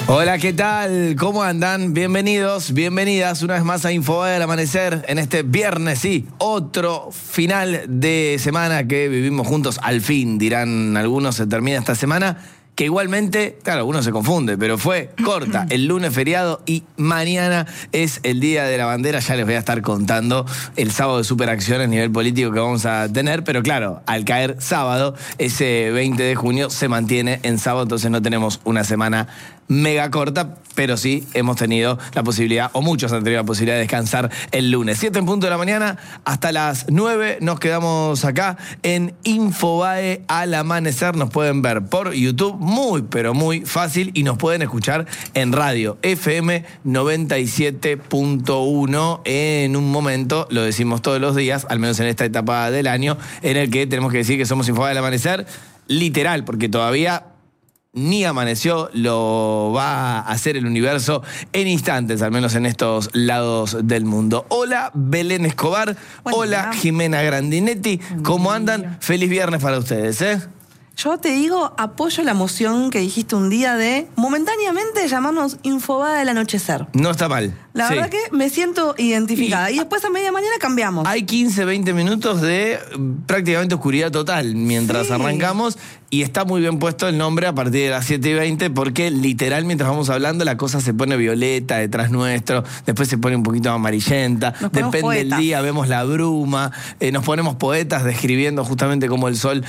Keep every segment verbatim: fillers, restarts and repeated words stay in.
Hola, ¿qué tal? ¿Cómo andan? Bienvenidos, bienvenidas una vez más a Infobae del Amanecer en este viernes, sí, otro final de semana que vivimos juntos. Al fin, dirán algunos, se termina esta semana, que igualmente, claro, uno se confunde, pero fue corta. El lunes feriado y mañana es el Día de la Bandera. Ya les voy a estar contando el sábado de superacciones a nivel político que vamos a tener, pero claro, al caer sábado, ese veinte de junio se mantiene en sábado, entonces no tenemos una semana mega corta, pero sí hemos tenido la posibilidad, o muchos han tenido la posibilidad de descansar el lunes. siete en punto de la mañana, hasta las nueve nos quedamos acá en Infobae al amanecer. Nos pueden ver por YouTube, muy pero muy fácil, y nos pueden escuchar en radio F M noventa y siete punto uno en un momento, lo decimos todos los días, al menos en esta etapa del año, en el que tenemos que decir que somos Infobae al amanecer, literal, porque todavía ni amaneció, lo va a hacer el universo en instantes, al menos en estos lados del mundo. Hola, Belén Escobar. Buen Hola, día. Jimena Grandinetti. Buen ¿Cómo andan? Día. Feliz viernes para ustedes, ¿eh? Yo te digo, apoyo la moción que dijiste un día de momentáneamente llamarnos Infobae del anochecer. No está mal. La sí. verdad que me siento identificada. Y, y después a media mañana cambiamos. Hay quince, veinte minutos de prácticamente oscuridad total mientras sí. arrancamos. Y está muy bien puesto el nombre a partir de las siete y veinte, porque literal mientras vamos hablando la cosa se pone violeta detrás nuestro, después se pone un poquito amarillenta, depende poetas. del día, vemos la bruma, eh, nos ponemos poetas describiendo justamente cómo el sol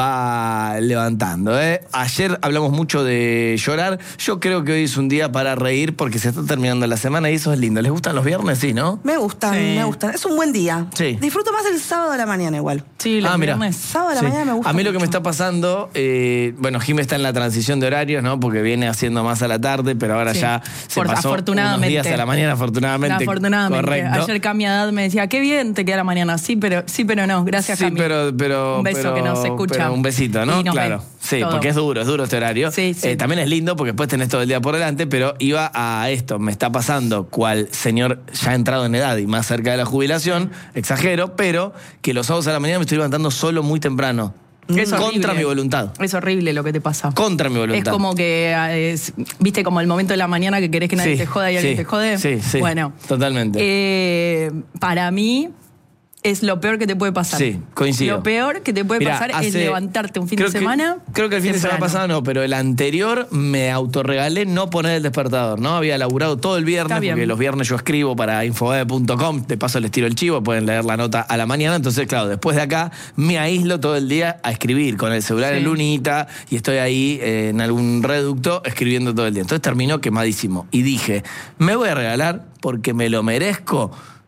va levantando. ¿eh? Ayer hablamos mucho de llorar, yo creo que hoy es un día para reír porque se está terminando la semana y eso es lindo. ¿Les gustan los viernes? Sí, ¿no? Me gustan, sí. me gustan. Es un buen día. Sí. Disfruto más el sábado de la mañana igual. Sí, los ah, viernes. Sábado de la sí. mañana me gusta A mí mucho. lo que me está pasando... Eh, bueno, Jim está en la transición de horarios, ¿no? Porque viene haciendo más a la tarde, pero ahora sí. ya se Por, pasó afortunadamente. unos días a la mañana, afortunadamente. No, afortunadamente. Correcto. Ayer Cami Haddad me decía, qué bien te queda la mañana. Sí, pero, sí, pero no. Gracias, sí, Cami. Pero, pero, un beso pero, que no se escucha. Pero un besito, ¿no? Claro. Sí, todo. Porque es duro, es duro este horario. Sí, sí. Eh, también es lindo porque después tenés todo el día por delante, pero iba a esto. Me está pasando cual señor ya entrado en edad y más cerca de la jubilación, exagero, pero que los sábados a la mañana me estoy levantando solo muy temprano. Es Contra horrible. mi voluntad. Es horrible lo que te pasa. Contra mi voluntad. Es como que, es, viste, como el momento de la mañana que querés que nadie sí, te joda y alguien sí, te jode. Sí, sí. Bueno. Totalmente. Eh, para mí... es lo peor que te puede pasar. Sí, coincido. Lo peor que te puede Mirá, pasar hace, es levantarte un fin de semana. Que, creo que el fin temprano. de semana pasado no, pero el anterior me autorregalé no poner el despertador, ¿no? Había laburado todo el viernes, porque los viernes yo escribo para infobae punto com, de paso les tiro el chivo, pueden leer la nota a la mañana. Entonces, claro, después de acá me aíslo todo el día a escribir con el celular sí. en lunita y estoy ahí eh, en algún reducto escribiendo todo el día. Entonces terminó quemadísimo. Y dije, me voy a regalar porque me lo merezco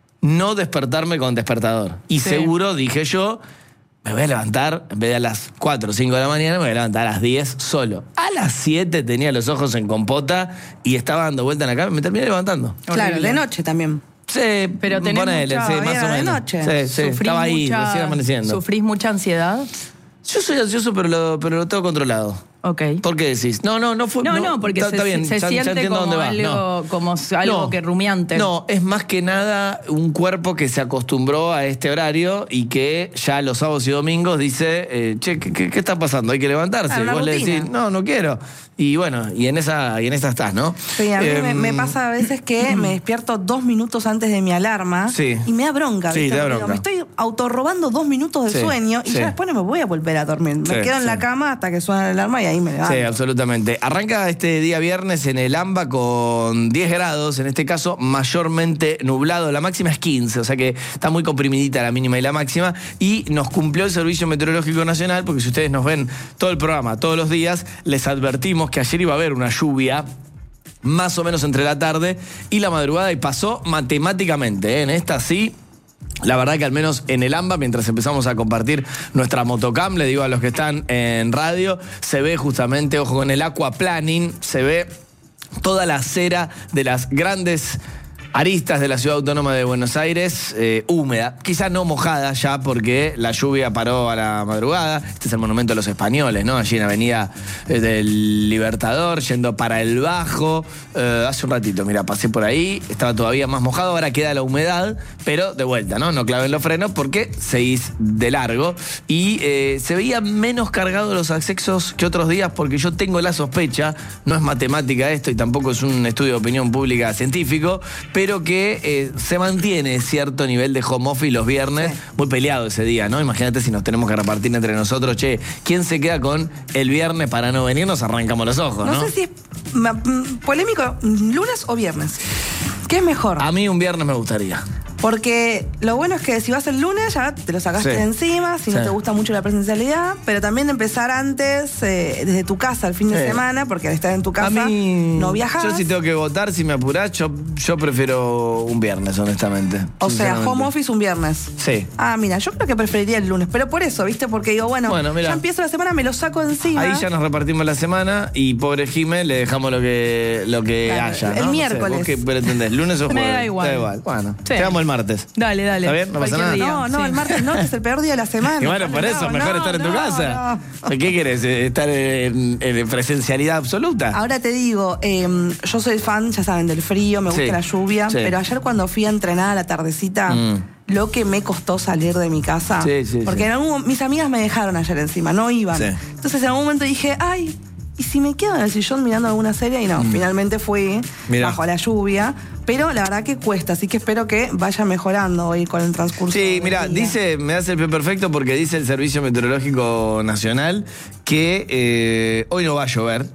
no despertarme con despertador. Y sí. seguro, dije yo, me voy a levantar, en vez de a las cuatro o cinco de la mañana, me voy a levantar a las diez solo. A las siete tenía los ojos en compota y estaba dando vuelta en la cama y me terminé levantando. Claro, horrible. de noche también. Sí, pero tenés ponele, mucha, sí, más o menos. De noche. Sí, sí, estaba ahí, mucha, recién amaneciendo. ¿Sufrís mucha ansiedad? Yo soy ansioso, pero lo, pero lo tengo controlado. Ok. ¿Por qué decís? No, no, no fue... No, no, no porque está, se, está bien, se ya, siente ya como va. algo, no. como algo no, que rumiante. No, es más que nada un cuerpo que se acostumbró a este horario y que ya los sábados y domingos dice, eh, che, ¿qué, qué, ¿qué está pasando? Hay que levantarse. Ah, y vos rutina. le decís, no, no quiero. Y bueno, y en esa, y en esa estás, ¿no? Sí, a mí eh, me, me pasa a veces que me despierto dos minutos antes de mi alarma sí. y me da bronca. Sí, ¿viste? te da Digo, bronca. me estoy autorrobando dos minutos de sí, sueño y sí. ya después no me voy a volver a dormir. Me sí, quedo en sí. la cama hasta que suena la alarma y ahí me levanto. Sí, absolutamente. Arranca este día viernes en el AMBA con diez grados, en este caso mayormente nublado. La máxima es quince, o sea que está muy comprimidita la mínima y la máxima. Y nos cumplió el Servicio Meteorológico Nacional, porque si ustedes nos ven todo el programa, todos los días, les advertimos que ayer iba a haber una lluvia más o menos entre la tarde y la madrugada, y pasó matemáticamente, ¿eh? En esta sí. La verdad que al menos en el AMBA, mientras empezamos a compartir nuestra motocam, le digo a los que están en radio, se ve justamente, ojo con el aquaplaning, se ve toda la acera de las grandes aristas de la Ciudad Autónoma de Buenos Aires, eh, húmeda, quizás no mojada ya porque la lluvia paró a la madrugada. Este es el Monumento de los Españoles, ¿no? Allí en Avenida eh, del Libertador, yendo para el Bajo. Eh, hace un ratito, mira, pasé por ahí, estaba todavía más mojado, ahora queda la humedad, pero de vuelta, ¿no? No claven los frenos porque seguís de largo. Y eh, se veían menos cargados los accesos que otros días porque yo tengo la sospecha, no es matemática esto y tampoco es un estudio de opinión pública científico, pero que eh, se mantiene cierto nivel de home office los viernes, sí. Muy peleado ese día, ¿no? Imagínate si nos tenemos que repartir entre nosotros, che, ¿quién se queda con el viernes para no venir? Nos arrancamos los ojos, ¿no? No sé si es polémico, lunes o viernes. ¿Qué es mejor? A mí un viernes me gustaría. Porque lo bueno es que si vas el lunes ya te lo sacaste Sí. de encima, si Sí. no te gusta mucho la presencialidad, pero también empezar antes, eh, desde tu casa el fin de Sí. semana, porque al estar en tu casa A mí, no viajas. yo si tengo que votar, si me apurás, yo, yo prefiero un viernes, honestamente. O sea, sinceramente. home office un viernes. Sí. Ah, mira, yo creo que preferiría el lunes, pero por eso, ¿viste? Porque digo, bueno, Bueno, mirá. ya empiezo la semana, me lo saco de encima. Ahí ya nos repartimos la semana y pobre Jime le dejamos lo que, lo que Claro, haya, ¿no? el No sé, miércoles. ¿vos qué pretendés? ¿Lunes o Me jueves? da igual. Da igual. Bueno, Sí. quedamos el martes. Dale, dale. ¿Está bien? ¿No pasa Cualquier nada? día, No, no, sí. el martes no, que es el peor día de la semana. Y bueno, por No, eso, mejor no, estar en tu no, casa. no. ¿Qué querés? ¿Estar en, en presencialidad absoluta? Ahora te digo, eh, yo soy fan, ya saben, del frío, me gusta Sí, la lluvia, sí. pero ayer cuando fui a entrenar a la tardecita, Mm. lo que me costó salir de mi casa. Sí, sí, porque sí. en algún, mis amigas me dejaron ayer encima, no iban. Sí. Entonces en algún momento dije, ay, ¿y si me quedo en el sillón mirando alguna serie? Y no, finalmente fui Mirá. bajo la lluvia. Pero la verdad que cuesta, así que espero que vaya mejorando hoy con el transcurso. Sí, del mira, día. dice, me das el pie perfecto porque dice el Servicio Meteorológico Nacional que eh, hoy no va a llover.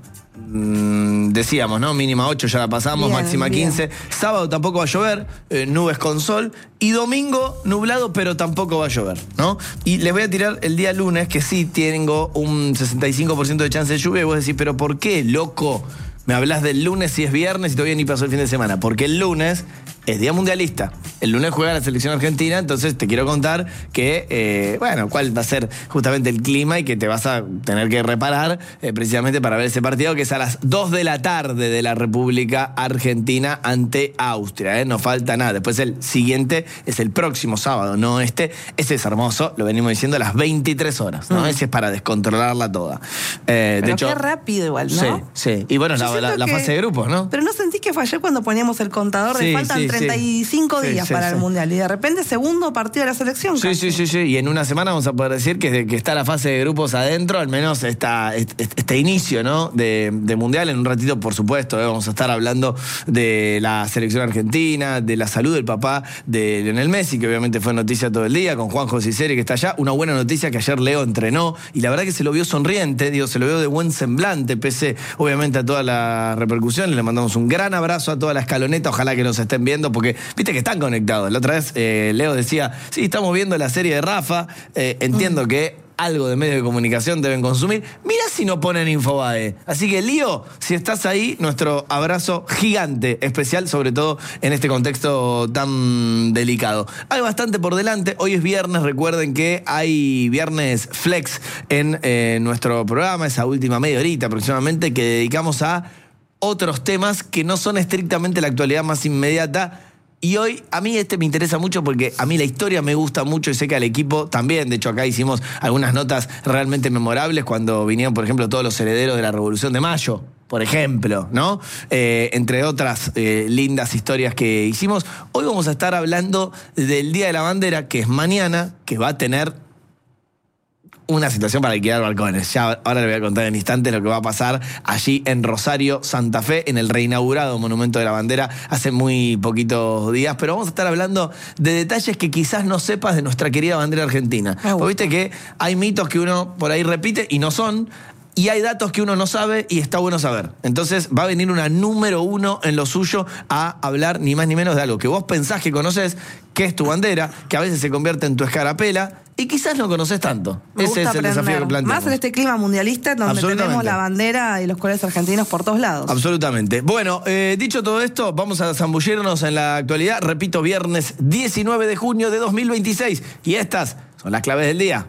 Mm, decíamos, ¿no? Mínima ocho ya la pasamos, Bien, máxima bien. quince. Sábado tampoco va a llover, eh, nubes con sol. Y domingo nublado, pero tampoco va a llover, ¿no? Y les voy a tirar el día lunes, que sí tengo un sesenta y cinco por ciento de chance de lluvia. Y vos decís, ¿pero por qué, loco? Me hablas del lunes si es viernes y todavía ni pasó el fin de semana. Porque el lunes es día mundialista. El lunes juega la selección argentina, entonces te quiero contar que, eh, bueno, cuál va a ser justamente el clima y que te vas a tener que reparar eh, precisamente para ver ese partido que es a las dos de la tarde de la República Argentina ante Austria. ¿eh? No falta nada. Después el siguiente es el próximo sábado, no este. Ese es hermoso, lo venimos diciendo, a las veintitrés horas, ¿no? Mm. Ese es para descontrolarla toda. Eh, Pero de hecho, qué rápido igual, ¿no? Sí, sí. Y bueno, Yo la, siento la- la que- fase de grupos, ¿no? Pero no sentí que fue ayer cuando poníamos el contador de Sí, faltan sí, treinta y cinco sí. días Sí, para sí, el sí. Mundial. Y de repente, segundo partido de la selección. Sí, casi. sí, sí, sí. Y en una semana vamos a poder decir que, que está la fase de grupos adentro, al menos esta, este, este inicio, ¿no? De, de Mundial. En un ratito, por supuesto, ¿eh? Vamos a estar hablando de la selección argentina, de la salud del papá de Lionel Messi, que obviamente fue noticia todo el día, con Juanjo Ciceri, que está allá. Una buena noticia que ayer Leo entrenó y la verdad que se lo vio sonriente, digo, se lo vio de buen semblante, pese obviamente a toda la repercusión. Le mandamos un gran abrazo a toda la escaloneta, ojalá que nos estén viendo, porque viste que están conectados. La otra vez eh, Leo decía, sí, estamos viendo la serie de Rafa, eh, entiendo mm. que algo de medios de comunicación deben consumir. Mira si no ponen Infobae. Así que, Lío, si estás ahí, nuestro abrazo gigante, especial, sobre todo en este contexto tan delicado. Hay bastante por delante. Hoy es viernes. Recuerden que hay viernes flex en eh, nuestro programa, esa última media horita aproximadamente, que dedicamos a otros temas que no son estrictamente la actualidad más inmediata. Y hoy a mí este me interesa mucho porque a mí la historia me gusta mucho y sé que al equipo también. De hecho, acá hicimos algunas notas realmente memorables cuando vinieron, por ejemplo, todos los herederos de la Revolución de Mayo, por ejemplo, ¿no? Eh, entre otras eh, lindas historias que hicimos. Hoy vamos a estar hablando del Día de la Bandera, que es mañana, que va a tener una situación para alquilar balcones. Ya ahora le voy a contar en instantes lo que va a pasar allí en Rosario, Santa Fe, en el reinaugurado Monumento de la Bandera hace muy poquitos días. Pero vamos a estar hablando de detalles que quizás no sepas de nuestra querida bandera argentina. Porque viste que hay mitos que uno por ahí repite y no son. Y hay datos que uno no sabe y está bueno saber. Entonces va a venir una número uno en lo suyo a hablar ni más ni menos de algo que vos pensás que conoces, que es tu bandera, que a veces se convierte en tu escarapela y quizás no conoces tanto. Me Ese es el aprender. desafío que planteamos. Más en este clima mundialista donde tenemos la bandera y los colores argentinos por todos lados. Absolutamente. Bueno, eh, dicho todo esto, vamos a zambullirnos en la actualidad. Repito, viernes diecinueve de junio de dos mil veintiséis. Y estas son las claves del día.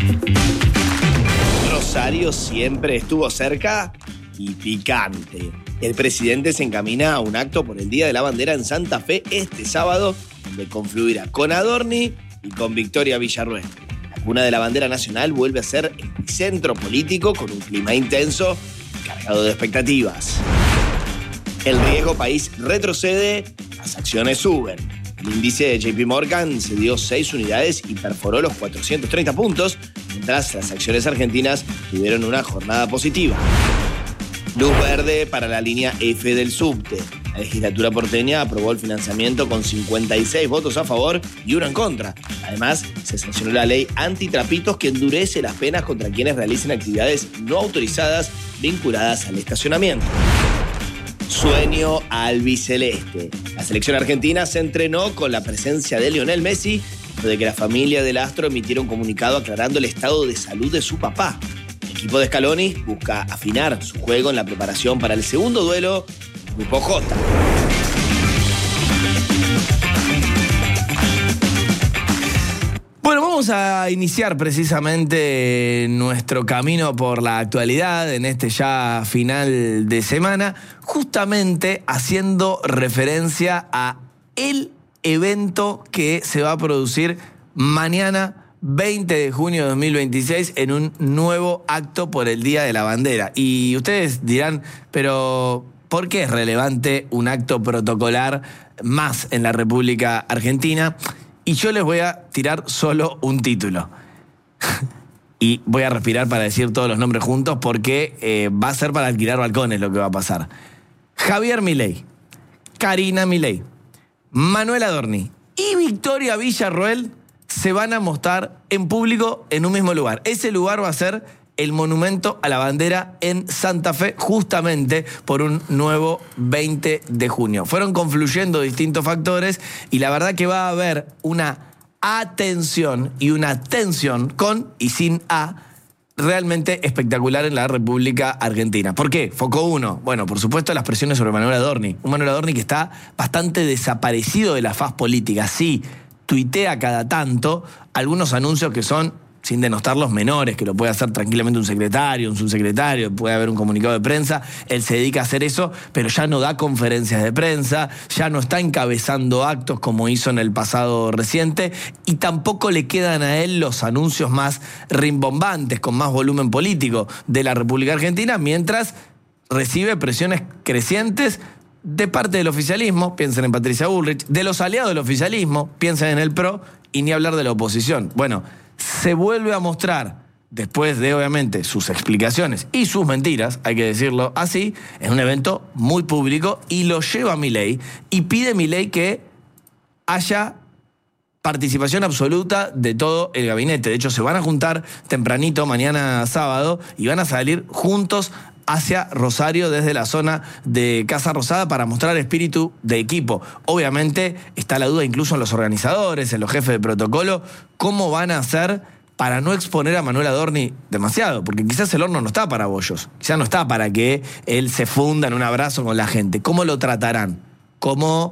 Rosario siempre estuvo cerca y picante. El presidente se encamina a un acto por el Día de la Bandera en Santa Fe este sábado, donde confluirá con Adorni y con Victoria Villarruel. La cuna de la bandera nacional vuelve a ser el centro político con un clima intenso y cargado de expectativas. El riesgo país retrocede, las acciones suben. El índice de J P Morgan cedió seis unidades y perforó los cuatrocientos treinta puntos, mientras las acciones argentinas tuvieron una jornada positiva. Luz verde para la línea F del subte. La legislatura porteña aprobó el financiamiento con cincuenta y seis votos a favor y uno en contra. Además, se sancionó la ley antitrapitos que endurece las penas contra quienes realicen actividades no autorizadas vinculadas al estacionamiento. Sueño albiceleste. La selección argentina se entrenó con la presencia de Lionel Messi, después de que la familia del astro emitiera un comunicado aclarando el estado de salud de su papá. El equipo de Scaloni busca afinar su juego en la preparación para el segundo duelo del Grupo J. Bueno, vamos a iniciar precisamente nuestro camino por la actualidad en este ya final de semana, justamente haciendo referencia a el evento que se va a producir mañana, veinte de junio de dos mil veintiséis, en un nuevo acto por el Día de la Bandera. Y ustedes dirán, pero ¿por qué es relevante un acto protocolar más en la República Argentina? Y yo les voy a tirar solo un título. Y voy a respirar para decir todos los nombres juntos porque eh, va a ser para alquilar balcones lo que va a pasar. Javier Milei, Karina Milei, Manuel Adorni y Victoria Villarruel se van a mostrar en público en un mismo lugar. Ese lugar va a ser el monumento a la bandera en Santa Fe, justamente por un nuevo veinte de junio. Fueron confluyendo distintos factores y la verdad que va a haber una atención y una tensión con y sin A realmente espectacular en la República Argentina. ¿Por qué? Foco uno. Bueno, por supuesto las presiones sobre Manuel Adorni. Un Manuel Adorni que está bastante desaparecido de la faz política. Sí, tuitea cada tanto algunos anuncios que son, sin denostar los menores, que lo puede hacer tranquilamente un secretario, un subsecretario, puede haber un comunicado de prensa, él se dedica a hacer eso, pero ya no da conferencias de prensa, ya no está encabezando actos como hizo en el pasado reciente, y tampoco le quedan a él los anuncios más rimbombantes, con más volumen político de la República Argentina, mientras recibe presiones crecientes de parte del oficialismo, piensen en Patricia Bullrich, de los aliados del oficialismo, piensen en el P R O, y ni hablar de la oposición. Bueno, se vuelve a mostrar, después de obviamente sus explicaciones y sus mentiras, hay que decirlo así, es un evento muy público y lo lleva a Milei y pide a Milei que haya participación absoluta de todo el gabinete. De hecho, se van a juntar tempranito mañana sábado y van a salir juntos hacia Rosario desde la zona de Casa Rosada para mostrar espíritu de equipo. Obviamente está la duda incluso en los organizadores, en los jefes de protocolo, cómo van a hacer para no exponer a Manuel Adorni demasiado, porque quizás el horno no está para bollos, quizás no está para que él se funda en un abrazo con la gente. ¿Cómo lo tratarán? ¿Cómo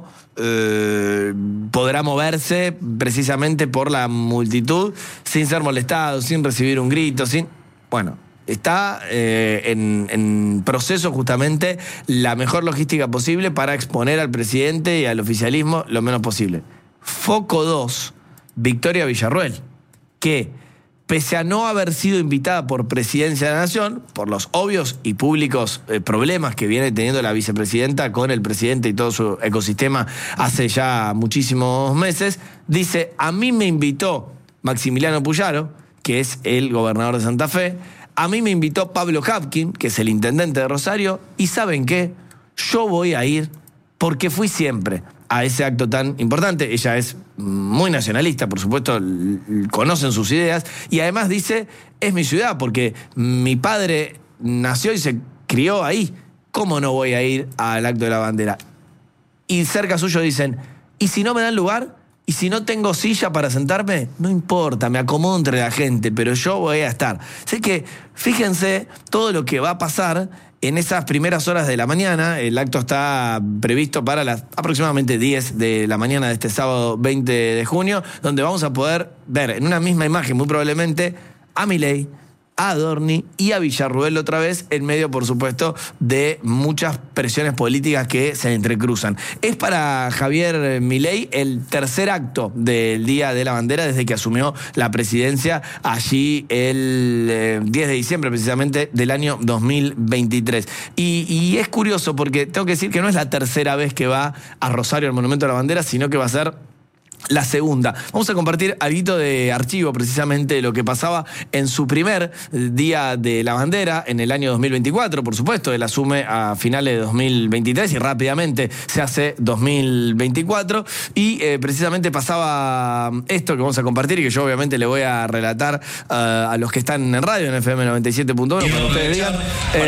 eh, podrá moverse precisamente por la multitud sin ser molestado, sin recibir un grito, sin... Bueno, está eh, en, en proceso justamente la mejor logística posible para exponer al presidente y al oficialismo lo menos posible. Foco dos, Victoria Villarruel, que pese a no haber sido invitada por Presidencia de la Nación, por los obvios y públicos eh, problemas que viene teniendo la vicepresidenta con el presidente y todo su ecosistema hace ya muchísimos meses, dice, a mí me invitó Maximiliano Puyaro, que es el gobernador de Santa Fe, a mí me invitó Pablo Hapkin, que es el intendente de Rosario, y ¿saben qué? Yo voy a ir porque fui siempre a ese acto tan importante. Ella es muy nacionalista, por supuesto, conocen sus ideas, y además dice, es mi ciudad, porque mi padre nació y se crió ahí. ¿Cómo no voy a ir al acto de la bandera? Y cerca suyo dicen, ¿y si no me dan lugar? ¿Y si no tengo silla para sentarme? No importa, me acomodo entre la gente, pero yo voy a estar. Así que fíjense todo lo que va a pasar en esas primeras horas de la mañana. El acto está previsto para las aproximadamente diez de la mañana de este sábado veinte de junio, donde vamos a poder ver en una misma imagen, muy probablemente, a Milei, a Adorni y a Villarruel otra vez, en medio, por supuesto, de muchas presiones políticas que se entrecruzan. Es para Javier Milei el tercer acto del Día de la Bandera desde que asumió la presidencia allí el eh, diez de diciembre, precisamente, del año dos mil veintitrés. Y, y es curioso porque tengo que decir que no es la tercera vez que va a Rosario al Monumento a la Bandera, sino que va a ser la segunda. Vamos a compartir algo de archivo, precisamente de lo que pasaba en su primer Día de la Bandera en el año dos mil veinticuatro, por supuesto. Él asume a finales de dos mil veintitrés y rápidamente se hace dos mil veinticuatro. Y eh, precisamente pasaba esto que vamos a compartir y que yo obviamente le voy a relatar uh, a los que están en radio, en F M noventa y siete punto uno, para ustedes digan.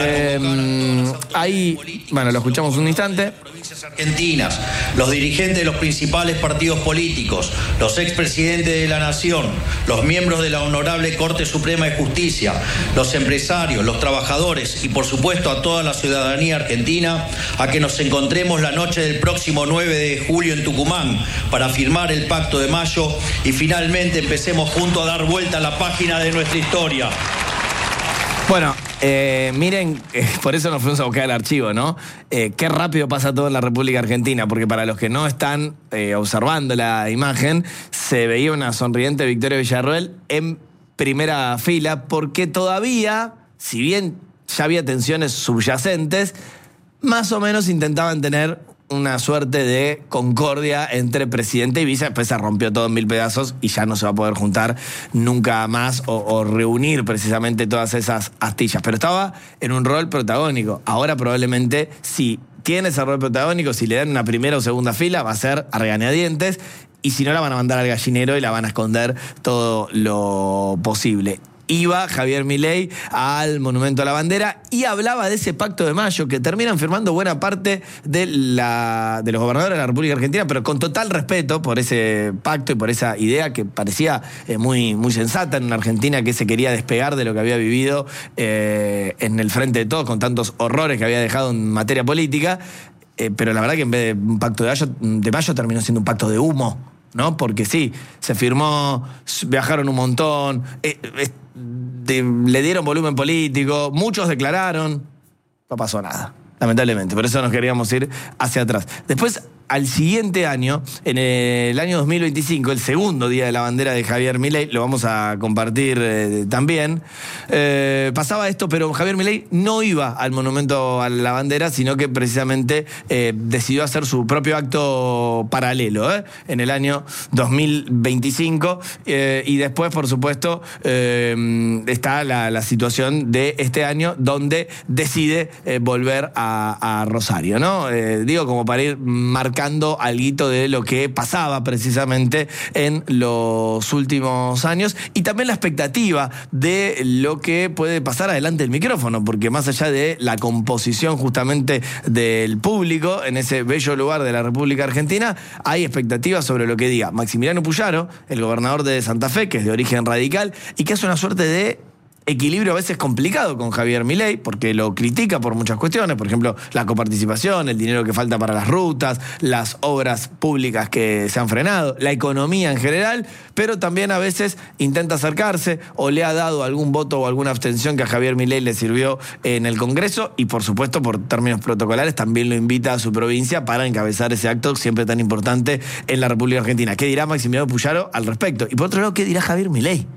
Eh, ahí, bueno, lo escuchamos un instante. Argentinas, los dirigentes de los principales partidos políticos, los expresidentes de la Nación, los miembros de la Honorable Corte Suprema de Justicia, los empresarios, los trabajadores y por supuesto a toda la ciudadanía argentina, a que nos encontremos la noche del próximo nueve de julio en Tucumán para firmar el Pacto de Mayo y finalmente empecemos juntos a dar vuelta a la página de nuestra historia. Bueno, eh, miren, eh, por eso nos fuimos a buscar el archivo, ¿no? Eh, qué rápido pasa todo en la República Argentina, porque para los que no están eh, observando la imagen, se veía una sonriente Victoria Villarruel en primera fila, porque todavía, si bien ya había tensiones subyacentes, más o menos intentaban tener una suerte de concordia entre presidente y vice. Después se rompió todo en mil pedazos y ya no se va a poder juntar nunca más o, o reunir precisamente todas esas astillas. Pero estaba en un rol protagónico. Ahora probablemente, si tiene ese rol protagónico, si le dan una primera o segunda fila, va a ser a regañadientes, y si no, la van a mandar al gallinero y la van a esconder todo lo posible. Iba Javier Milei al Monumento a la Bandera y hablaba de ese Pacto de Mayo que terminan firmando buena parte de, la, de los gobernadores de la República Argentina, pero con total respeto por ese pacto y por esa idea que parecía eh, muy, muy sensata en una Argentina que se quería despegar de lo que había vivido eh, en el frente de todos, con tantos horrores que había dejado en materia política. Eh, pero la verdad que en vez de un pacto de mayo, de mayo terminó siendo un pacto de humo, ¿no? Porque sí, se firmó, viajaron un montón, eh, eh, de, le dieron volumen político, muchos declararon, no pasó nada, lamentablemente. Por eso nos queríamos ir hacia atrás. Después, al siguiente año, en el año dos mil veinticinco, el segundo Día de la Bandera de Javier Milei, lo vamos a compartir eh, también, eh, pasaba esto, pero Javier Milei no iba al Monumento a la Bandera, sino que precisamente eh, decidió hacer su propio acto paralelo, ¿eh? en el año dos mil veinticinco, eh, y después, por supuesto, eh, está la, la situación de este año, donde decide eh, volver a, a Rosario, ¿no? Eh, digo, como para ir marcando alguito de lo que pasaba precisamente en los últimos años, y también la expectativa de lo que puede pasar adelante del micrófono, porque más allá de la composición justamente del público en ese bello lugar de la República Argentina, hay expectativas sobre lo que diga Maximiliano Puyaro, el gobernador de Santa Fe, que es de origen radical y que hace una suerte de equilibrio a veces complicado con Javier Milei, porque lo critica por muchas cuestiones, por ejemplo, la coparticipación, el dinero que falta para las rutas, las obras públicas que se han frenado, la economía en general, pero también a veces intenta acercarse o le ha dado algún voto o alguna abstención que a Javier Milei le sirvió en el Congreso, y por supuesto, por términos protocolares, también lo invita a su provincia para encabezar ese acto siempre tan importante en la República Argentina. ¿Qué dirá Maximiliano Puyaro al respecto? Y por otro lado, ¿qué dirá Javier Milei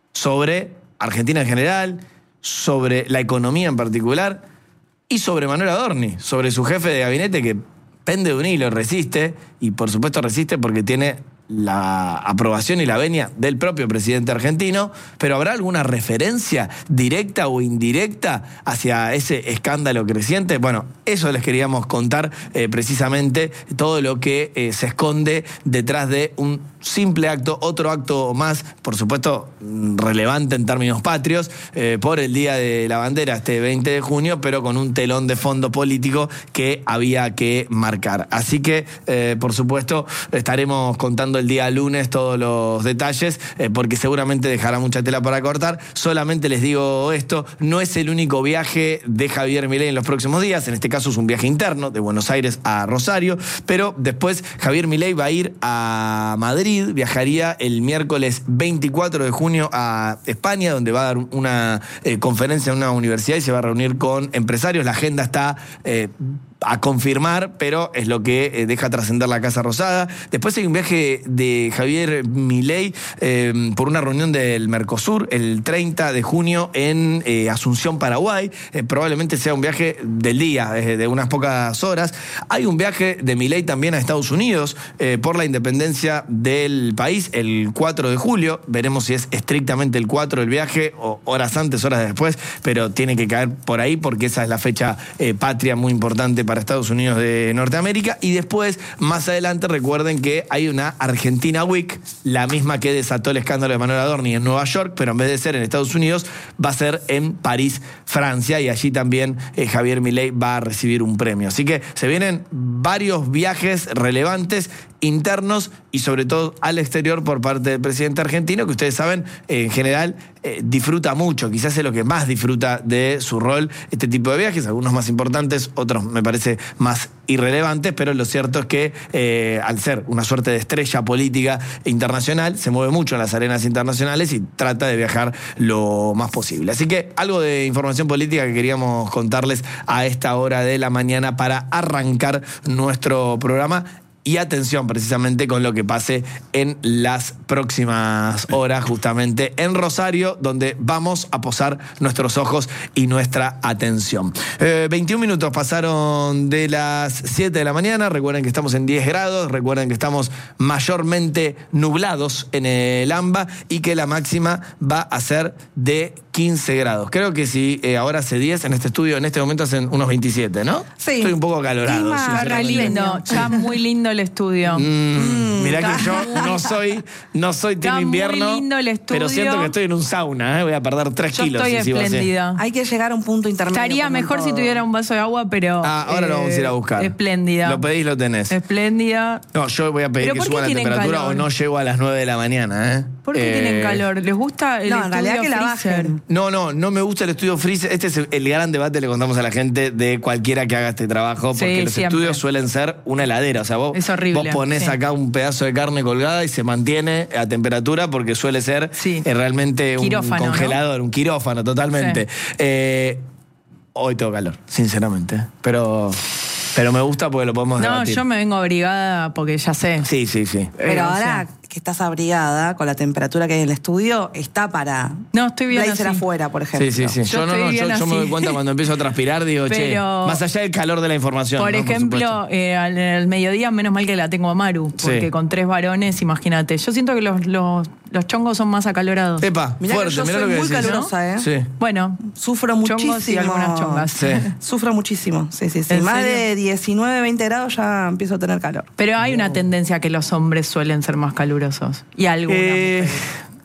sobre Argentina en general, sobre la economía en particular y sobre Manuel Adorni, sobre su jefe de gabinete que pende de un hilo, resiste, y por supuesto resiste porque tiene la aprobación y la venia del propio presidente argentino, pero ¿habrá alguna referencia directa o indirecta hacia ese escándalo creciente? Bueno, eso les queríamos contar, eh, precisamente todo lo que eh, se esconde detrás de un simple acto, otro acto más, por supuesto relevante en términos patrios, eh, por el Día de la Bandera este veinte de junio, pero con un telón de fondo político que había que marcar. Así que, eh, por supuesto, estaremos contando el día lunes todos los detalles, eh, porque seguramente dejará mucha tela para cortar. Solamente les digo esto, no es el único viaje de Javier Milei en los próximos días, en este caso es un viaje interno de Buenos Aires a Rosario, pero después Javier Milei va a ir a Madrid Madrid, viajaría el miércoles veinticuatro de junio a España, donde va a dar una eh, conferencia en una universidad y se va a reunir con empresarios. La agenda está eh, a confirmar, pero es lo que eh, deja trascender la Casa Rosada. Después hay un viaje de Javier Milei eh, por una reunión del Mercosur el treinta de junio en eh, Asunción, Paraguay. Eh, probablemente sea un viaje del día, eh, de unas pocas horas. Hay un viaje de Milei también a Estados Unidos eh, por la independencia del país el cuatro de julio. Veremos si es estrictamente el cuatro el viaje o horas antes, horas después, pero tiene que caer por ahí porque esa es la fecha eh, patria muy importante para Estados Unidos de Norteamérica. Y después, más adelante, recuerden que hay una Argentina Week, la misma que desató el escándalo de Manuel Adorni en Nueva York, pero en vez de ser en Estados Unidos, va a ser en París, Francia, y allí también eh, Javier Milei va a recibir un premio. Así que se vienen varios viajes relevantes internos y sobre todo al exterior por parte del presidente argentino, que ustedes saben, eh, en general eh, disfruta mucho, quizás es lo que más disfruta de su rol, este tipo de viajes, algunos más importantes, otros me parece más irrelevantes, pero lo cierto es que eh, al ser una suerte de estrella política internacional, se mueve mucho en las arenas internacionales y trata de viajar lo más posible. Así que algo de información política que queríamos contarles a esta hora de la mañana para arrancar nuestro programa. Y atención precisamente con lo que pase en las próximas horas, justamente en Rosario, donde vamos a posar nuestros ojos y nuestra atención. Eh, veintiún minutos pasaron de las siete de la mañana. Recuerden que estamos en diez grados. Recuerden que estamos mayormente nublados en el AMBA y que la máxima va a ser de quince grados. Creo que si eh, ahora hace diez en este estudio, en este momento hacen unos veintisiete, ¿no? Sí. Estoy un poco acalorado. Clima Re lindo, ya muy lindo el estudio. Mm, Mm, mirá que está yo no soy, no soy team Está invierno, muy lindo el estudio. pero siento que estoy en un sauna, ¿eh? Voy a perder tres Yo kilos. estoy si sigo así. espléndida. Hay que llegar a un punto intermedio. Estaría como en mejor si todo. tuviera un vaso de agua, pero... Ah, ahora lo vamos a ir a buscar. Espléndida. Lo pedís, lo tenés. Espléndida. No, yo voy a pedir ¿Pero que por qué suba la tienen temperatura calor? o no llego a las nueve de la mañana, ¿eh? ¿Por qué Eh, tienen calor? ¿Les gusta el No, en estudio realidad que la freezer? bajen. No, no, no me gusta el estudio freezer. Este es el gran debate, le contamos a la gente, de cualquiera que haga este trabajo, porque Sí, los siempre. estudios suelen ser una heladera. O sea, vos, Es horrible, vos ponés sí. acá un pedazo de carne colgada y se mantiene a temperatura porque suele ser Sí. eh, realmente un Quirófano, congelador, un quirófano totalmente. Sí. Eh, hoy tengo calor, sinceramente. Pero, pero me gusta porque lo podemos No, debatir. yo me vengo abrigada porque ya sé. Sí, sí, sí. Pero Eh, o ahora sea. que estás abrigada con la temperatura que hay en el estudio, está para No, estoy bien blazer así. afuera, por ejemplo. Sí, sí, sí. Yo Yo, no, estoy no, yo, bien yo me así. doy cuenta cuando empiezo a transpirar, digo, che, Pero- más allá del calor de la información. Por ¿no? ejemplo, supuesto. eh, al, al mediodía, menos mal que la tengo a Maru, porque Sí. con tres varones, imagínate. Yo siento que los, los, los chongos son más acalorados. Epa, Mirá que fuerte, yo mirá soy lo que muy decís. calurosa, ¿eh? Sí. Bueno, Sufro chongos muchísimo. y algunas chongas. Sí. Sufro muchísimo. Sí, sí, sí. ¿En Más serio? de diecinueve, veinte grados ya empiezo a tener calor. Pero hay una tendencia que los hombres suelen ser más calurosos. Y algunas Eh, mujeres.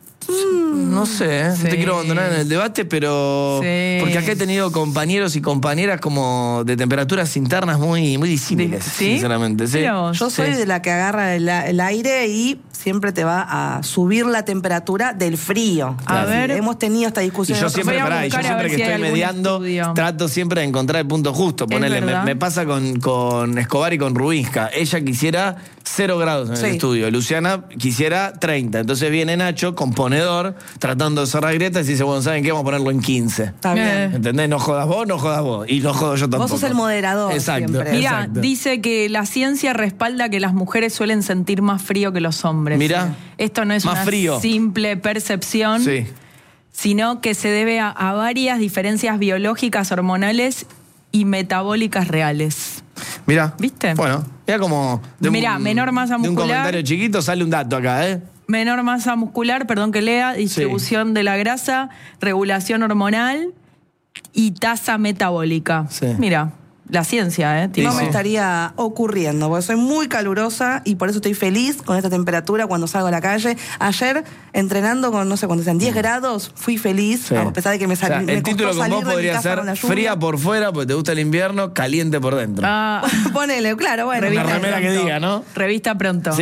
no sé, ¿eh? Sí. no te quiero abandonar en el debate, pero. Sí. Porque acá he tenido compañeros y compañeras como de temperaturas internas muy, muy disímiles, ¿Sí? sinceramente. Sí. Mira vos. Yo soy Sí. de la que agarra el, el aire y siempre te va a subir la temperatura del frío. A Sí, ver. Hemos tenido esta Y discusión. yo en otros- siempre, Voy a pará, y yo buscar a siempre ver que si hay estoy algún mediando, estudio. trato siempre de encontrar el punto justo. Ponele, me, verdad. me pasa con, con Escobar y con Rubinska. Ella quisiera cero grados en Sí. el estudio. Luciana quisiera treinta. Entonces viene Nacho, componedor, tratando de cerrar grietas y dice, bueno, ¿saben qué? Vamos a ponerlo en quince. Está bien. Eh. ¿Entendés? No jodas vos, no jodas vos. Y no jodo yo tampoco. sos el moderador Exacto. siempre. Mira, exacto. dice que la ciencia respalda que las mujeres suelen sentir más frío que los hombres. Mirá. Esto no es Más una frío. simple percepción, Sí. sino que se debe a, a varias diferencias biológicas, hormonales y metabólicas reales. Mirá. ¿Viste? Bueno, mira como. de un- Mirá, menor masa De un muscular. comentario chiquito sale un dato acá, ¿eh? Menor masa muscular, perdón que lea, distribución de la grasa, regulación hormonal y tasa metabólica. Sí. Mira, la ciencia, ¿eh? Sí, No Tipo, me estaría ocurriendo, porque soy muy calurosa y por eso estoy feliz con esta temperatura cuando salgo a la calle. Ayer, entrenando con, no sé, cuando sean diez grados, fui feliz, Sí. a pesar de que me O sea, salí. el título con vos podría ser fría por fuera porque te gusta el invierno, caliente por dentro. ah, Ponele, claro, bueno. Una revista remera que pronto. diga, ¿no? Revista pronto. Sí.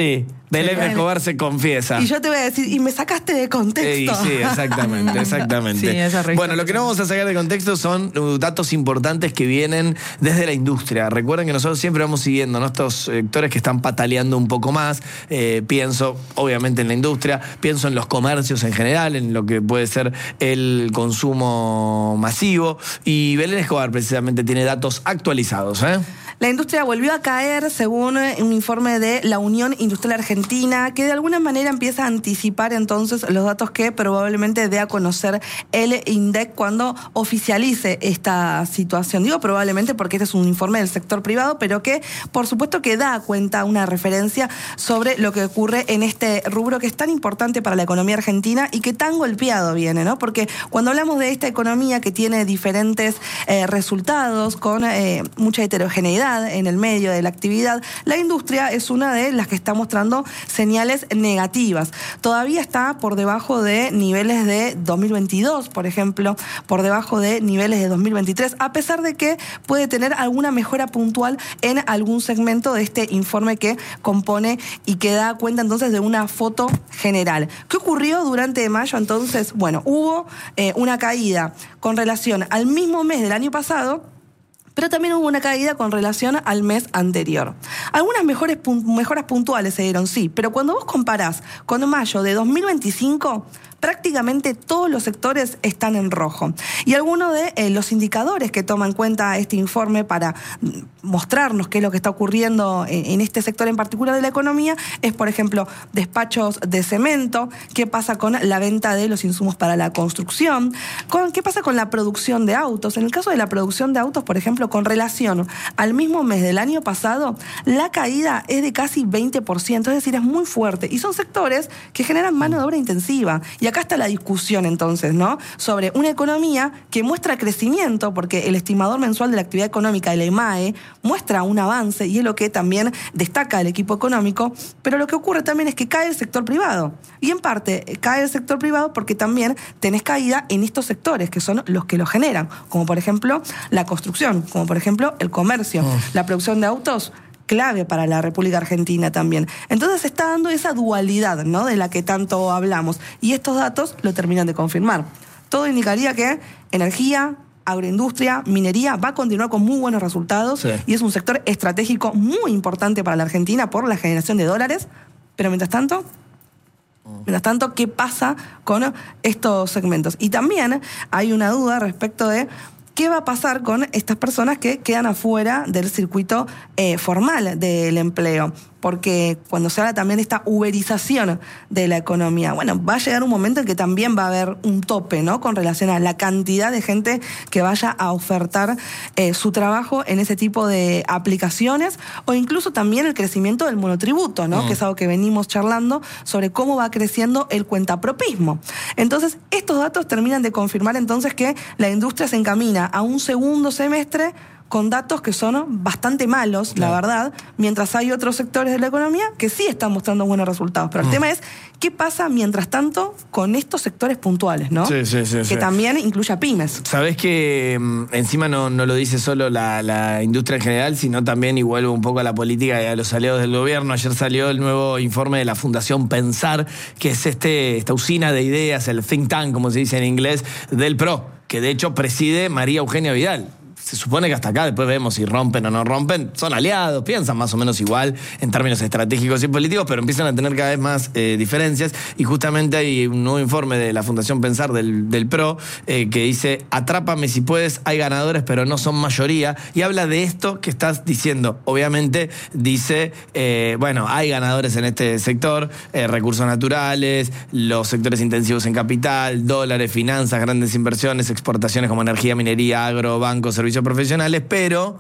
Belén Escobar se confiesa. Y yo te voy a decir, y me sacaste de contexto. Sí, sí, exactamente, exactamente. Sí, esa revista. Bueno, lo que no vamos a sacar de contexto son uh, datos importantes que vienen desde la industria. Recuerden que nosotros siempre vamos siguiendo, ¿no?, estos sectores que están pataleando un poco más. Eh, pienso, obviamente, en la industria, pienso en los comercios en general, en lo que puede ser el consumo masivo. Y Belén Escobar, precisamente, tiene datos actualizados, ¿eh? La industria volvió a caer según un informe de la Unión Industrial Argentina, que de alguna manera empieza a anticipar entonces los datos que probablemente dé a conocer el INDEC cuando oficialice esta situación. Digo probablemente porque este es un informe del sector privado, pero que por supuesto que da cuenta, una referencia sobre lo que ocurre en este rubro que es tan importante para la economía argentina y que tan golpeado viene, ¿no? Porque cuando hablamos de esta economía que tiene diferentes eh, resultados, con eh, mucha heterogeneidad en el medio de la actividad, la industria es una de las que está mostrando señales negativas. Todavía está por debajo de niveles de dos mil veintidós, por ejemplo, por debajo de niveles de dos mil veintitrés, a pesar de que puede tener alguna mejora puntual en algún segmento de este informe que compone y que da cuenta entonces de una foto general. ¿Qué ocurrió durante mayo entonces? Bueno, hubo eh, una caída con relación al mismo mes del año pasado, pero también hubo una caída con relación al mes anterior. Algunas mejores, mejoras puntuales se dieron, sí, pero cuando vos comparás con mayo de dos mil veinticinco, prácticamente todos los sectores están en rojo. Y algunos de eh, los indicadores que toma en cuenta este informe para mostrarnos qué es lo que está ocurriendo en, en este sector en particular de la economía es, por ejemplo, despachos de cemento, qué pasa con la venta de los insumos para la construcción, con, qué pasa con la producción de autos. En el caso de la producción de autos, por ejemplo, con relación al mismo mes del año pasado, la caída es de casi veinte por ciento, es decir, es muy fuerte. Y son sectores que generan mano de obra intensiva. Y acá está la discusión entonces, ¿no?, sobre una economía que muestra crecimiento, porque el estimador mensual de la actividad económica, el EMAE, muestra un avance y es lo que también destaca el equipo económico, pero lo que ocurre también es que cae el sector privado. Y en parte cae el sector privado porque también tenés caída en estos sectores que son los que lo generan, como por ejemplo la construcción, como por ejemplo el comercio, oh. la producción de autos, clave para la República Argentina también. Entonces se está dando esa dualidad, ¿no?, de la que tanto hablamos. Y estos datos lo terminan de confirmar. Todo indicaría que energía, agroindustria, minería va a continuar con muy buenos resultados, sí. y es un sector estratégico muy importante para la Argentina por la generación de dólares. Pero mientras tanto... Mientras tanto, ¿qué pasa con estos segmentos? Y también hay una duda respecto de ¿qué va a pasar con estas personas que quedan afuera del circuito eh, formal del empleo? Porque cuando se habla también de esta uberización de la economía, bueno, va a llegar un momento en que también va a haber un tope, ¿no?, con relación a la cantidad de gente que vaya a ofertar eh, su trabajo en ese tipo de aplicaciones, o incluso también el crecimiento del monotributo, ¿no?, mm. que es algo que venimos charlando sobre cómo va creciendo el cuentapropismo. Entonces, estos datos terminan de confirmar entonces que la industria se encamina a un segundo semestre con datos que son bastante malos, claro. la verdad, mientras hay otros sectores de la economía que sí están mostrando buenos resultados. Pero mm. el tema es, ¿qué pasa mientras tanto con estos sectores puntuales, ¿no? Sí, sí, sí. Que sí. también incluye a pymes. Sabés que mm, encima no, no lo dice solo la, la industria en general, sino también, y vuelvo un poco a la política y a los aliados del gobierno. Ayer salió el nuevo informe de la Fundación Pensar, que es este, esta usina de ideas, el think tank, como se dice en inglés, del P R O, que de hecho preside María Eugenia Vidal. Se supone que hasta acá, después vemos si rompen o no rompen, son aliados, piensan más o menos igual en términos estratégicos y políticos, pero empiezan a tener cada vez más eh, diferencias. Y justamente hay un nuevo informe de la Fundación Pensar del, del P R O eh, que dice: atrápame si puedes, hay ganadores pero no son mayoría, y habla de esto que estás diciendo. Obviamente dice, eh, bueno, hay ganadores en este sector, eh, recursos naturales, los sectores intensivos en capital, dólares, finanzas, grandes inversiones, exportaciones como energía, minería, agro, bancos, servicios profesionales, pero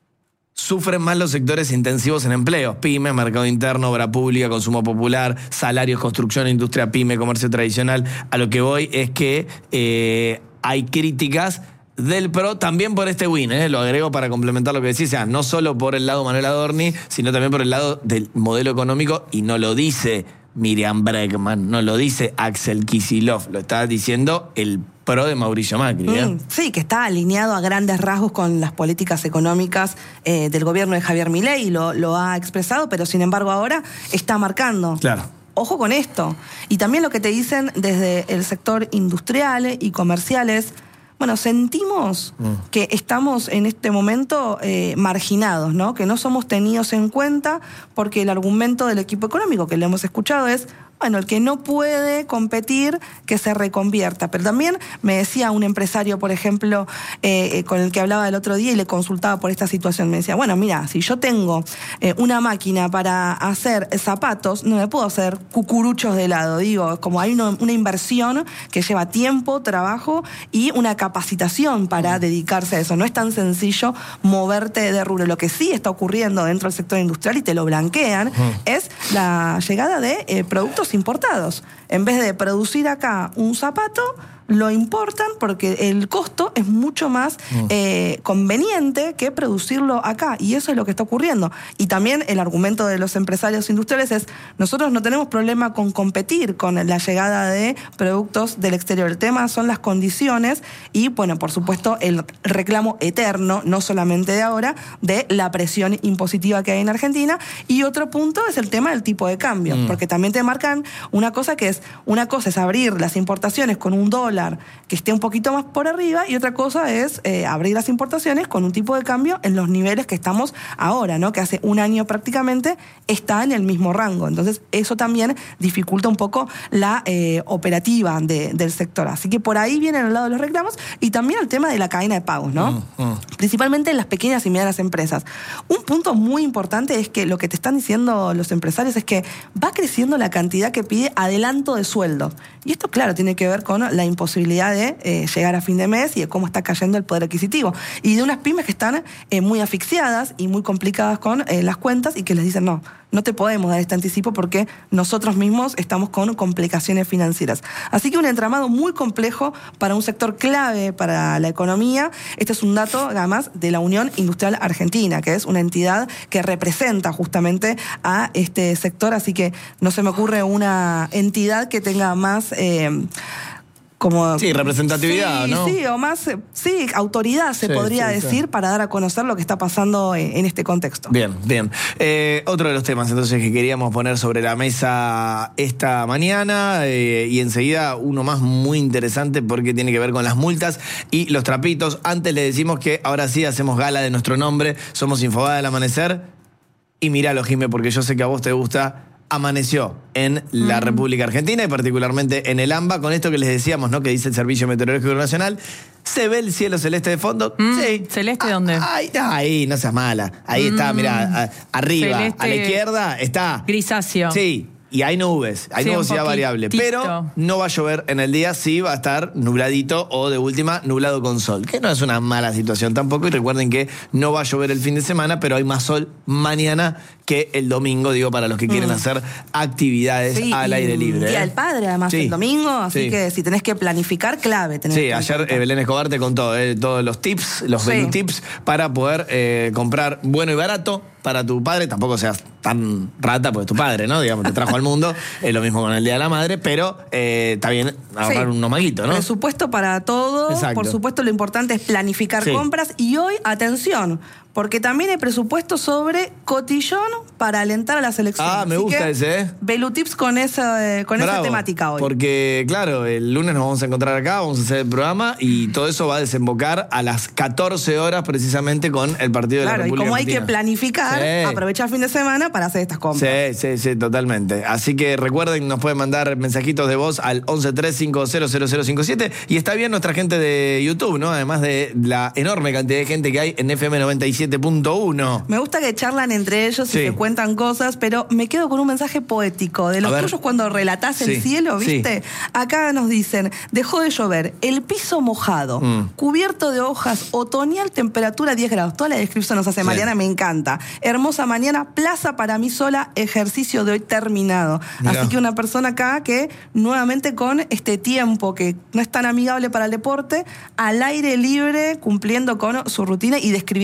sufren más los sectores intensivos en empleo: pymes, mercado interno, obra pública, consumo popular, salarios, construcción, industria pyme, comercio tradicional. A lo que voy es que eh, hay críticas del P R O también por este win, ¿eh? Lo agrego para complementar lo que decís, o sea, no solo por el lado Manuel Adorni, sino también por el lado del modelo económico, y no lo dice Miriam Bregman, no lo dice Axel Kicillof, lo está diciendo el P pro de Mauricio Macri. ¿eh? Mm, sí, que está alineado a grandes rasgos con las políticas económicas eh, del gobierno de Javier Milei, y lo, lo ha expresado, pero sin embargo ahora está marcando. Claro. Ojo con esto. Y también lo que te dicen desde el sector industrial y comercial es, bueno, sentimos mm. que estamos en este momento eh, marginados, ¿no? Que no somos tenidos en cuenta porque el argumento del equipo económico que le hemos escuchado es, bueno, el que no puede competir, que se reconvierta. Pero también me decía un empresario, por ejemplo, eh, con el que hablaba el otro día y le consultaba por esta situación, me decía, bueno, mira, si yo tengo eh, una máquina para hacer zapatos, no me puedo hacer cucuruchos de helado. Digo, como hay una, una inversión que lleva tiempo, trabajo y una capacitación para dedicarse a eso. No es tan sencillo moverte de rubro. Lo que sí está ocurriendo dentro del sector industrial, y te lo blanquean, uh-huh. es la llegada de eh, productos importados. En vez de producir acá un zapato, lo importan porque el costo es mucho más mm. eh, conveniente que producirlo acá, y eso es lo que está ocurriendo. Y también el argumento de los empresarios industriales es, nosotros no tenemos problema con competir con la llegada de productos del exterior. El tema son las condiciones y, bueno, por supuesto, el reclamo eterno, no solamente de ahora, de la presión impositiva que hay en Argentina. Y otro punto es el tema del tipo de cambio, mm. porque también te marcan una cosa que es, una cosa es abrir las importaciones con un dólar que esté un poquito más por arriba, y otra cosa es eh, abrir las importaciones con un tipo de cambio en los niveles que estamos ahora, ¿no? Que hace un año prácticamente está en el mismo rango. Entonces eso también dificulta un poco la eh, operativa de, del sector. Así que por ahí vienen al lado de los reclamos, y también el tema de la cadena de pagos, ¿no? Mm, mm. Principalmente en las pequeñas y medianas empresas. Un punto muy importante es que lo que te están diciendo los empresarios es que va creciendo la cantidad que pide adelanto de sueldo. Y esto, claro, tiene que ver con la imposibilidad de eh, llegar a fin de mes y de cómo está cayendo el poder adquisitivo. Y de unas pymes que están eh, muy asfixiadas y muy complicadas con eh, las cuentas, y que les dicen, no, no te podemos dar este anticipo porque nosotros mismos estamos con complicaciones financieras. Así que un entramado muy complejo para un sector clave para la economía. Este es un dato, además, de la Unión Industrial Argentina, que es una entidad que representa justamente a este sector. Así que no se me ocurre una entidad que tenga más... Eh, Como, sí, representatividad, sí, ¿no? Sí, o más, sí, autoridad se sí, podría sí, decir, sí. para dar a conocer lo que está pasando en, en este contexto. Bien, bien. Eh, otro de los temas entonces que queríamos poner sobre la mesa esta mañana, eh, y enseguida uno más muy interesante porque tiene que ver con las multas y los trapitos. Antes le decimos que ahora sí hacemos gala de nuestro nombre, somos Infobae del Amanecer, y míralo, Jimé, porque yo sé que a vos te gusta. Amaneció en la mm. República Argentina y particularmente en el AMBA, con esto que les decíamos, ¿no? Que dice el Servicio Meteorológico Nacional. ¿Se ve el cielo celeste de fondo? Mm. Sí. ¿Celeste ah, dónde? Ahí, ahí, no seas mala. Ahí mm. está, mirá, arriba, celeste, a la izquierda está. Grisáceo. Sí. Y hay nubes, hay sí, nubosidad variable, pero no va a llover en el día, sí va a estar nubladito o de última nublado con sol, que no es una mala situación tampoco. Y recuerden que no va a llover el fin de semana, pero hay más sol mañana que el domingo, digo, para los que quieren mm. hacer actividades sí, al aire libre. Día del Padre, además, sí. el domingo, así sí. que si tenés que planificar, clave. Tenés sí, que ayer eh, Belén Escobar te contó eh, todos los tips, los sí. Belén tips para poder eh, comprar bueno y barato para tu padre. Tampoco seas tan rata, porque es tu padre, ¿no? Digamos, te trajo al mundo. Es lo mismo con el Día de la Madre, pero eh, está bien ahorrar sí. unos maguitos, ¿no? Presupuesto para todo. Exacto. Por supuesto, lo importante es planificar sí. compras. Y hoy, atención, porque también hay presupuesto sobre cotillón para alentar a la selección. Ah, me Así gusta que, ese, ¿eh? Belu Tips con, esa, con esa temática hoy. Porque, claro, el lunes nos vamos a encontrar acá, vamos a hacer el programa y todo eso va a desembocar a las catorce horas precisamente con el partido claro, de la República Argentina. Claro, y como hay que planificar, sí. aprovechar fin de semana para hacer estas compras. Sí, sí, sí, totalmente. Así que recuerden, nos pueden mandar mensajitos de voz al once tres cinco cero cero cero cinco siete. Y está bien nuestra gente de YouTube, ¿no? Además de la enorme cantidad de gente que hay en F M noventa y siete punto uno. Me gusta que charlan entre ellos y sí. se cuentan cosas, pero me quedo con un mensaje poético de los tuyos cuando relatás sí. el cielo, ¿viste? Sí. Acá nos dicen, dejó de llover, el piso mojado, mm. cubierto de hojas, otoñal, temperatura diez grados. Toda la descripción nos hace sí. Mariana, me encanta. Hermosa mañana, plaza para mí sola, ejercicio de hoy terminado. Mirá. Así que una persona acá que nuevamente con este tiempo que no es tan amigable para el deporte, al aire libre, cumpliendo con su rutina y describiéndonos, ¿no?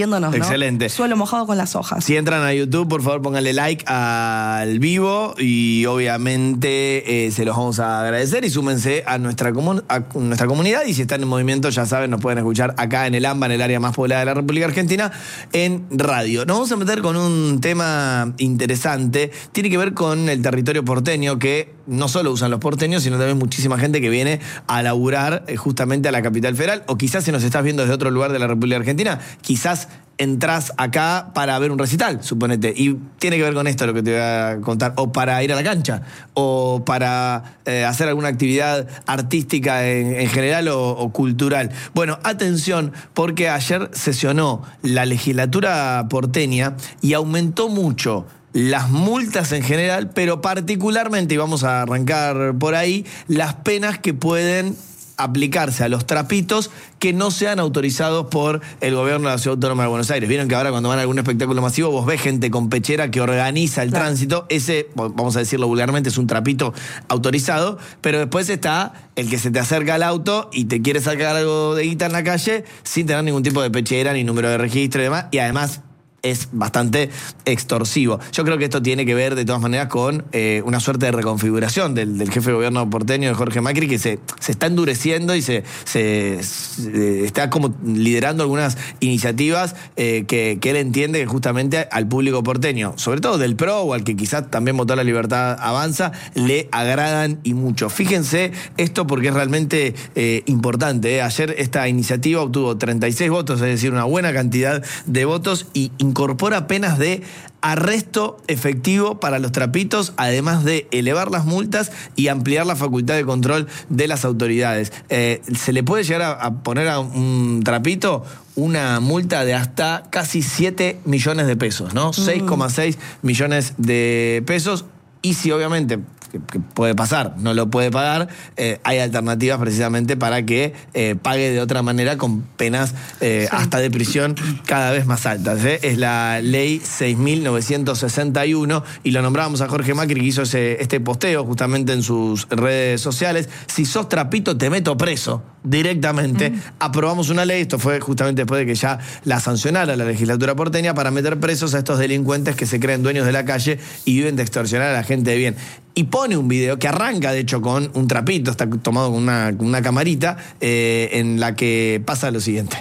Excelente. Suelo mojado con las hojas. Si entran a YouTube, por favor, pónganle like al vivo y obviamente eh, se los vamos a agradecer y súmense a nuestra, comun a nuestra comunidad. Y si están en movimiento, ya saben, nos pueden escuchar acá en el AMBA, en el área más poblada de la República Argentina, en radio. Nos vamos a meter con un tema interesante. Tiene que ver con el territorio porteño, que no solo usan los porteños, sino también muchísima gente que viene a laburar eh, justamente a la capital federal. O quizás si nos estás viendo desde otro lugar de la República Argentina, quizás entras acá para ver un recital, suponete, y tiene que ver con esto lo que te voy a contar, o para ir a la cancha, o para eh, hacer alguna actividad artística en, en general o, o cultural. Bueno, atención, porque ayer sesionó la legislatura porteña y aumentó mucho las multas en general, pero particularmente, y vamos a arrancar por ahí, las penas que pueden aplicarse a los trapitos que no sean autorizados por el gobierno de la Ciudad Autónoma de Buenos Aires. Vieron que ahora cuando van a algún espectáculo masivo vos ves gente con pechera que organiza el claro. tránsito. Ese, vamos a decirlo vulgarmente, es un trapito autorizado, pero después está el que se te acerca al auto y te quiere sacar algo de guita en la calle sin tener ningún tipo de pechera ni número de registro y demás, y además es bastante extorsivo. Yo creo que esto tiene que ver, de todas maneras, con eh, una suerte de reconfiguración del, del jefe de gobierno porteño, de Jorge Macri, que se, se está endureciendo y se, se, se está como liderando algunas iniciativas eh, que, que él entiende que justamente al público porteño, sobre todo del PRO o al que quizás también votó La Libertad Avanza, le agradan y mucho. Fíjense esto porque es realmente eh, importante. ¿eh? Ayer esta iniciativa obtuvo treinta y seis votos, es decir, una buena cantidad de votos, y incorpora penas de arresto efectivo para los trapitos, además de elevar las multas y ampliar la facultad de control de las autoridades. Eh, se le puede llegar a, a poner a un trapito una multa de hasta casi siete millones de pesos, ¿no? Mm. seis coma seis millones de pesos. Y si obviamente, que, que puede pasar, no lo puede pagar, eh, hay alternativas precisamente para que eh, pague de otra manera con penas eh, sí. hasta de prisión cada vez más altas. ¿eh? Es la ley seis mil novecientos sesenta y uno y lo nombrábamos a Jorge Macri, que hizo ese, este posteo justamente en sus redes sociales. Si sos trapito, te meto preso directamente. Mm. Aprobamos una ley, esto fue justamente después de que ya la sancionara la legislatura porteña, para meter presos a estos delincuentes que se creen dueños de la calle y viven de extorsionar a la gente de bien. Y pone un video que arranca, de hecho, con un trapito, está tomado con una, con una camarita, eh, en la que pasa lo siguiente.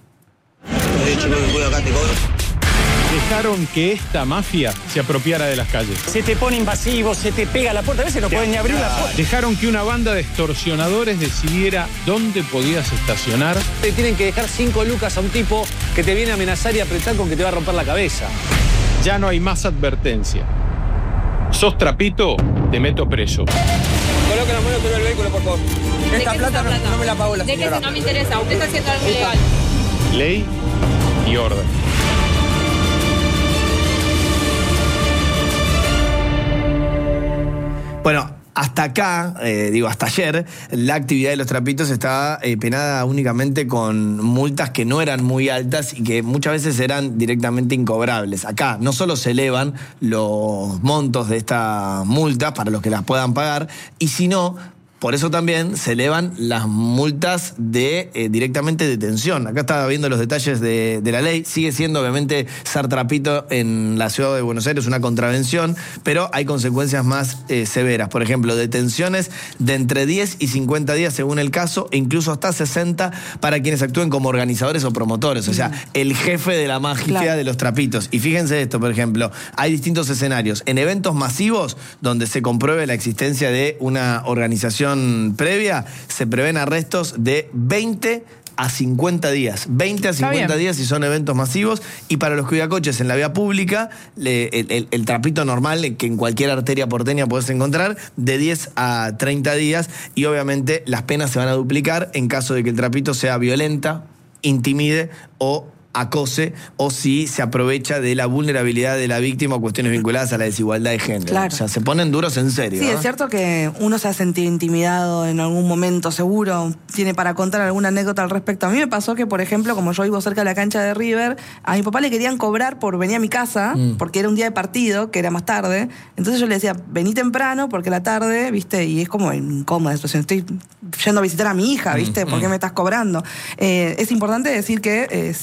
Dejaron que esta mafia se apropiara de las calles. Se te pone invasivo, se te pega a la puerta, a veces no pueden ni abrir la puerta. Dejaron que una banda de extorsionadores decidiera dónde podías estacionar. Te tienen que dejar cinco lucas a un tipo que te viene a amenazar y apretar con que te va a romper la cabeza. Ya no hay más advertencia. Sos trapito, te meto preso. Coloca la mano sobre el vehículo, por favor. Esta plata, plata no, no me la pagó la señora. De que no me interesa, usted está haciendo algo ilegal. Ley y orden. Bueno, hasta acá, eh, digo, hasta ayer, la actividad de los trapitos estaba eh, penada únicamente con multas que no eran muy altas y que muchas veces eran directamente incobrables. Acá no solo se elevan los montos de estas multas para los que las puedan pagar, y si no, por eso también se elevan las multas de eh, directamente detención. Acá estaba viendo los detalles de, de la ley. Sigue siendo, obviamente, ser trapito en la ciudad de Buenos Aires una contravención, pero hay consecuencias más eh, severas. Por ejemplo, detenciones de entre diez y cincuenta días según el caso, e incluso hasta sesenta para quienes actúen como organizadores o promotores. O sea, el jefe de la magia claro. de los trapitos. Y fíjense esto, por ejemplo, hay distintos escenarios. En eventos masivos, donde se compruebe la existencia de una organización previa, se prevén arrestos de veinte a cincuenta días. veinte a cincuenta días si son eventos masivos. Y para los cuidacoches en la vía pública, le, el, el, el trapito normal que en cualquier arteria porteña podés encontrar, de diez a treinta días. Y obviamente las penas se van a duplicar en caso de que el trapito sea violenta, intimide o acose, o si se aprovecha de la vulnerabilidad de la víctima o cuestiones vinculadas a la desigualdad de género. Claro. O sea, se ponen duros en serio. Sí, ¿no? es cierto que uno se ha sentido intimidado en algún momento, seguro. Tiene para contar alguna anécdota al respecto. A mí me pasó que, por ejemplo, como yo vivo cerca de la cancha de River, a mi papá le querían cobrar por venir a mi casa, mm. porque era un día de partido, que era más tarde. Entonces yo le decía, vení temprano, porque la tarde, ¿viste? Y es como incómoda la situación. Estoy yendo a visitar a mi hija, ¿viste? Mm. ¿Por qué me estás cobrando? Eh, es importante decir que eh, si se da esta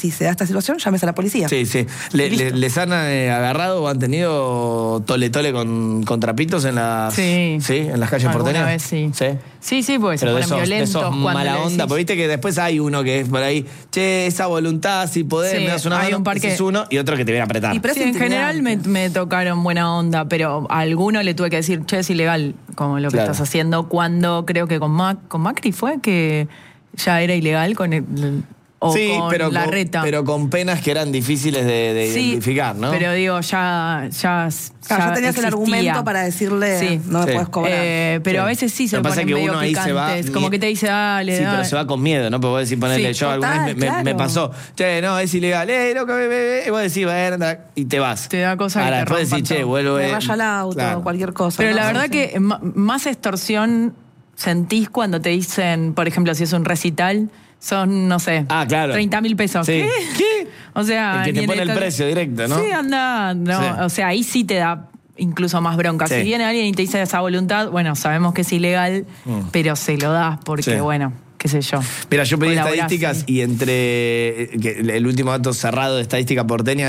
esta situación, llámese a la policía. Sí, sí. Le, le, ¿Les han eh, agarrado o han tenido tole tole con, con trapitos en las, sí. ¿sí? en las calles Alguna porteñas? vez sí. Sí, sí, sí, porque pero se ponen de esos, violentos de esos cuando mala le onda, decís- porque viste que después hay uno que es por ahí, che, esa voluntad, si podés, Sí, me das una hay mano, un par ese que- es uno, y otro que te viene a apretar. Y pero- Sí, es en general me, intimidante. me tocaron buena onda, pero a alguno le tuve que decir, che, es ilegal, como lo que Claro. estás haciendo, cuando creo que con, Mac, con Macri fue que ya era ilegal con el, o sí, con pero la con, reta. pero con penas que eran difíciles de, de Sí, identificar, ¿no? pero digo, ya, ya, Claro, ya tenías el existía. argumento para decirle, Sí. no me Sí. puedes cobrar. Eh, pero Sí. a veces sí se Lo que lo pasa ponen es que medio uno ahí se va picantes, y- como que te dice, dale, Sí, dale. pero se va con miedo, ¿no? Porque vos decís, ponerle, Sí, yo alguna total, vez me, me- claro. me pasó, che, no, es ilegal, eh, no, que me, me- y vos decís, bueno, anda, y te vas. Te da cosa que Ahora, te después rompan decís, che, todo. vuelvo. Me eh, raya el auto, claro. cualquier cosa. Pero ¿no? la verdad Sí. que ma- más extorsión sentís cuando te dicen, por ejemplo, si es un recital, son, no sé, Ah, claro. treinta mil pesos. Sí. ¿Qué? ¿Qué? O sea, El que te ni en pone el esta- precio directo, ¿no? Sí, anda, no, Sí. o sea, ahí sí te da incluso más bronca. Sí. Si viene alguien y te dice esa voluntad, bueno, sabemos que es ilegal, pero se lo das porque, Sí. bueno, qué sé yo. Mira, yo pedí Colaborás, estadísticas sí. y entre eh, que el último dato cerrado de estadística porteña